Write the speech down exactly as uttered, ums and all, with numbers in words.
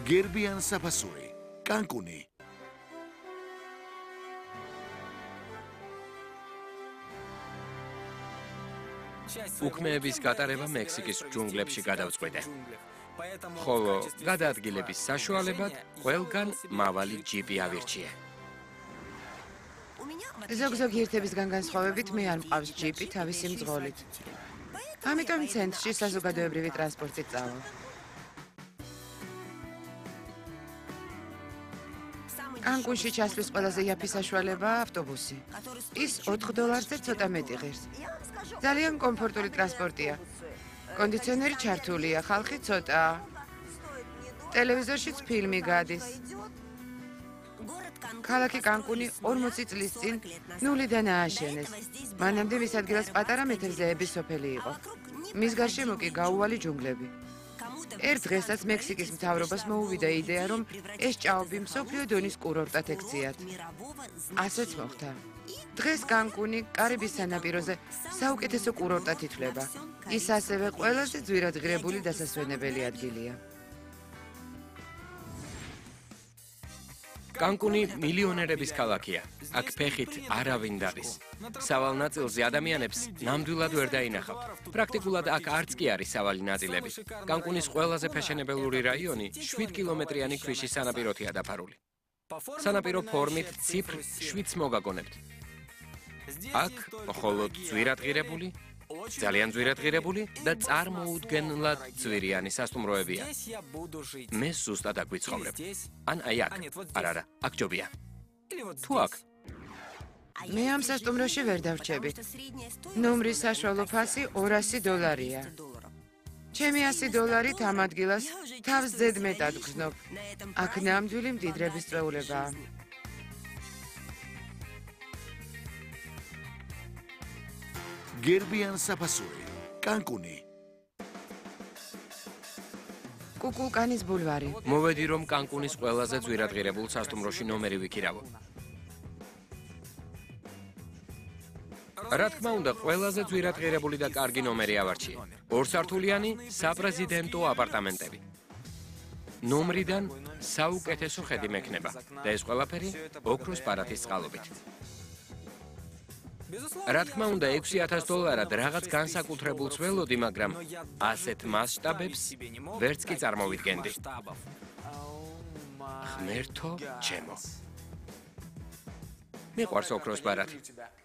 გერბიან საფასური, კანკუნი. უქმეების გატარება მექსიკის ჯუნგლებში გადავწყვიტე. ხოლო გადაადგილების საშუალებად ყველგან მავალი ჯიპი ავირჩიე. ზოგ-ზოგ ერთებისგან განსხვავებით მე არ მყავს ჯიპი თავისი მძღოლით. ამიტომ ცენტრში საზოგადოებრივი ტრანსპორტით წავალ. კანკუნში ჩასვლის ყველაზე იაფი საშუალებაა ავტობუსი. ის ოთხ დოლარზე ცოტა მეტი ღირს. ძალიან კომფორტული ტრანსპორტია. კონდიციონერი ჩართულია, ხალხი ცოტაა. ტელევიზორშიც ფილმი გადის. ქალაქი კანკუნი ორმოცი წლის წინ ნულიდან ააშენეს. მანამდე მის ადგილას პატარა მეთევზეების სოფელი იყო. მის გარშემო კი გაუვალი ჯუნგლები. ერთ დღესაც მექსიკის მთავრობას მოუვიდა იდეა, რომ ეს ჭაობი მსოფლიო დონის კურორტად ექციათ. ასეც მოხდა. დღეს კანკუნი კარიბის სანაპიროზე საუკეთესო კურორტად ითვლება. ის ასევე ყველაზე ძვირადღირებული დასასვენებელი ადგილია. კანკუნი მილიონერების ქალაქია. აქ ფეხით არავინ დადის. სავალ ნაწილზე ადამიანებს ნამდვილად ვერ დაინახავთ. პრაქტიკულად აქ არც კი არის სავალი ნაწილები. კანკუნის ყველაზე ფეშენებელური რაიონი შვიდ კილომეტრიანი ქვიშის სანაპიროთია დაფარული. სანაპირო ფორმით ციფრ შვიდს მოგაგონებთ. აქ მხოლოდ ძვირადღირებული, ძალიან ძვირადღირებული და წარმოუდგენლად ძვირიანი სასტუმროებია. მე ზუსტად აქ ვიცხოვრებ. ან აი აქ. არა, არა, აქ ჯობია. თუ აქ. მე ამ სასტუმროში ვერ დავრჩები. ნომრის საშუალო ფასი ორასი დოლარია. ჩემი ასი დოლარით ამ ადგილას თავს ზედმეტად გრძნობ. აქ ნამდვილი მდიდრების წვეულებაა. გერბიან საფასური, კანკუნი. კუკულკანის ბულვარი. მოვედი რომ კანკუნის ყველაზე ძვირადღირებულ სასტუმროში ნომერი ვიქირავო. რა თქმა უნდა, ყველაზე ძვირადღირებული და კარგი ნომერი ავარჩიე. ორსართულიანი საპრეზიდენტო აპარტამენტები. ნომრიდან საუკეთესო ხედი მექნება და ეს ყველაფერი ოქროს პარათის წყალობით. რა თქმა უნდა, ექვსი ათას დოლარად რაღაც განსაკუთრებულს ველოდი, მაგრამ ასეთ მასშტაბებს ვერც კი წარმოვიდგენდი. ღმერთო ჩემო. მიყვარს ოქროს პარათი.